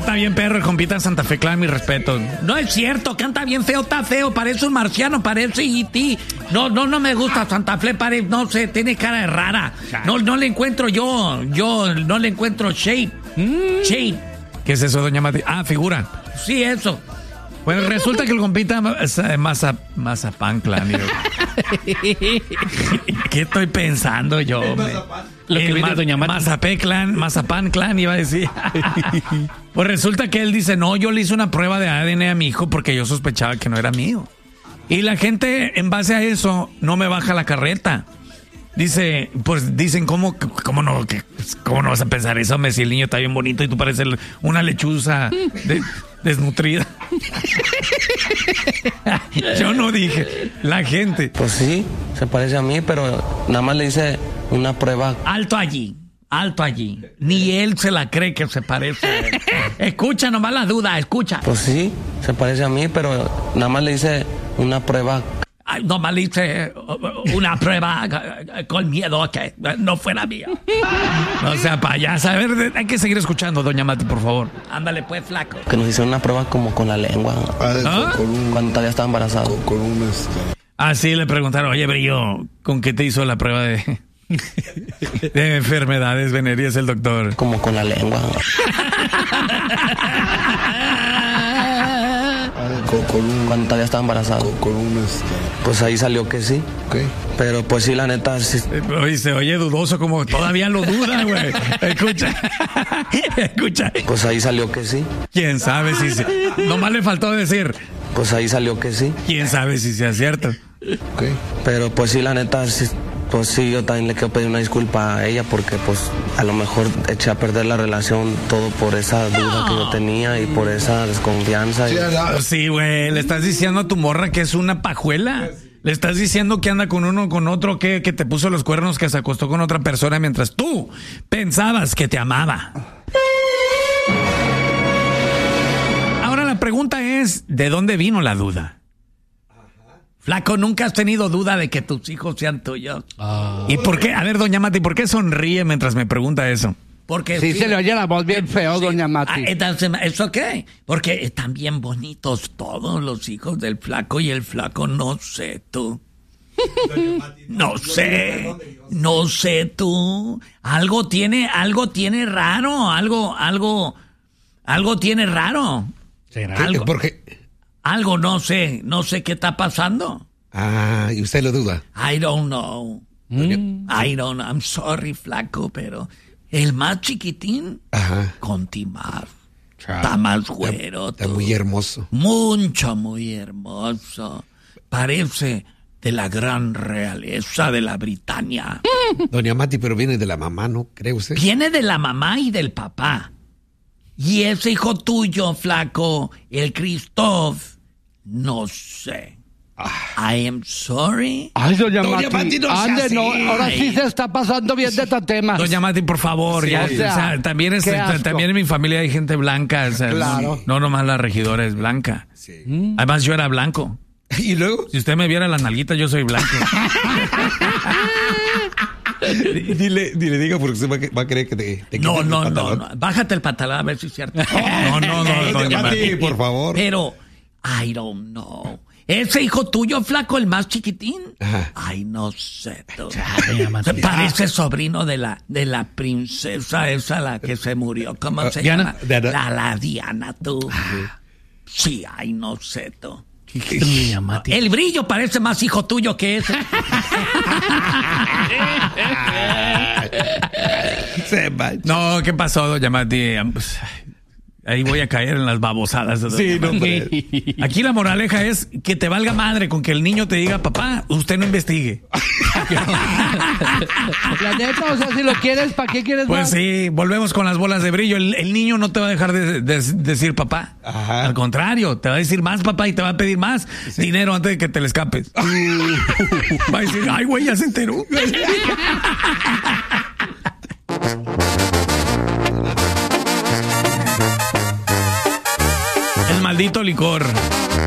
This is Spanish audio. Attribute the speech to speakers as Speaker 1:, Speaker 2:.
Speaker 1: Canta bien perro el compita Santa Fe Clan, mi respeto. No es cierto, canta bien feo, está feo, parece un marciano, parece E.T. No me gusta Santa Fe, no sé, tiene cara de rara. No le encuentro yo no le encuentro shape. Shape. ¿Qué es eso, doña Mati? Ah, figura. Sí, eso. Pues resulta que el compita Mazapán Clan. ¿Qué estoy pensando yo?
Speaker 2: Lo que viene doña Mati.
Speaker 1: Mazapán Clan iba a decir. Pues resulta que él dice, no, yo le hice una prueba de ADN a mi hijo porque yo sospechaba que no era mío. Y la gente, en base a eso, no me baja la carreta. Dice, pues dicen, ¿cómo no vas a pensar eso? Si el niño está bien bonito y tú pareces una lechuza desnutrida. Yo no dije, la gente.
Speaker 3: Pues sí, se parece a mí, pero nada más le hice una prueba.
Speaker 1: Alto allí. Ni él se la cree que se parece a él. Escucha nomás la duda, escucha.
Speaker 3: Pues sí, se parece a mí, pero nada más le hice una prueba.
Speaker 1: Nomás le hice una prueba con miedo a que no fuera mía. No sea payasa. A ver, hay que seguir escuchando, doña Mati, por favor. Ándale pues, flaco.
Speaker 3: Que nos hicieron una prueba como con la lengua. Cuando todavía estaba embarazado.
Speaker 1: Sí, le preguntaron, oye, Brillo, ¿con qué te hizo la prueba de enfermedades venéreas el doctor?
Speaker 3: Como con la lengua. Cuando todavía estaba embarazado. Pues ahí salió que sí.
Speaker 4: Okay.
Speaker 3: Pero pues sí, la neta sí.
Speaker 1: Se oye dudoso, como todavía lo duda, güey. Escucha.
Speaker 3: Pues ahí salió que sí.
Speaker 1: ¿Quién sabe si sí? Nomás le faltó decir.
Speaker 3: Pues ahí salió que sí.
Speaker 1: ¿Quién sabe si sea cierto?
Speaker 4: Okay.
Speaker 3: Pero pues sí, la neta sí. Pues sí, yo también le quiero pedir una disculpa a ella porque pues a lo mejor eché a perder la relación todo por esa duda que yo tenía y por esa desconfianza.
Speaker 1: Sí, güey, le estás diciendo a tu morra que es una pajuela. Le estás diciendo que anda con uno, con otro, que te puso los cuernos, que se acostó con otra persona mientras tú pensabas que te amaba. Ahora la pregunta es, ¿de dónde vino la duda? Flaco, ¿nunca has tenido duda de que tus hijos sean tuyos? ¿Y por qué? A ver, doña Mati, ¿por qué sonríe mientras me pregunta eso? Porque
Speaker 5: sí, se le oye la voz bien feo, doña Mati.
Speaker 1: ¿Eso qué? Porque están bien bonitos todos los hijos del flaco y el flaco, no sé tú. No sé tú. Algo tiene raro, algo tiene raro.
Speaker 4: ¿Será? ¿Por qué?
Speaker 1: Algo, no sé qué está pasando.
Speaker 4: ¿Y usted lo duda?
Speaker 1: I don't know. I'm sorry, flaco, pero el más chiquitín, con Timar, está más güero.
Speaker 4: Está muy hermoso.
Speaker 1: Muy hermoso. Parece de la gran realeza de la Britania.
Speaker 4: Doña Mati, pero viene de la mamá, ¿no cree usted?
Speaker 1: Viene de la mamá y del papá. Y ese hijo tuyo, flaco, el Christoph, no sé. I am sorry.
Speaker 5: Ay, doña Mati, no, ahora sí se está pasando bien de este tema.
Speaker 1: Doña Mati, por favor, sí, también en mi familia hay gente blanca.
Speaker 5: Claro.
Speaker 1: No nomás la regidora es blanca. Sí. Además, yo era blanco.
Speaker 4: ¿Y luego?
Speaker 1: Si usted me viera las nalguitas, yo soy blanco.
Speaker 4: Dile, porque usted va a creer que te
Speaker 1: No. Bájate el pantalón a ver si es cierto. No, doña Mati,
Speaker 4: por favor.
Speaker 1: Pero, I don't know. ¿Ese hijo tuyo, flaco, el más chiquitín? Ay, no sé. Parece sobrino de la princesa esa, la que se murió. ¿Cómo se llama? La Diana, tú. Sí, ay, no sé, tú. El Brillo parece más hijo tuyo que ese. No, ¿qué pasó, doña Mati? Ahí voy a caer en las babosadas.
Speaker 4: Sí, no,
Speaker 1: aquí la moraleja es que te valga madre con que el niño te diga, papá, usted no investigue.
Speaker 5: La neta, o sea, si lo quieres, ¿para qué quieres
Speaker 1: pues
Speaker 5: más?
Speaker 1: Sí, volvemos con las bolas de brillo. El niño no te va a dejar de decir papá.
Speaker 4: Ajá.
Speaker 1: Al contrario, te va a decir más papá y te va a pedir más dinero antes de que te le escapes. Va a decir, ay, güey, ya se enteró. El maldito licor.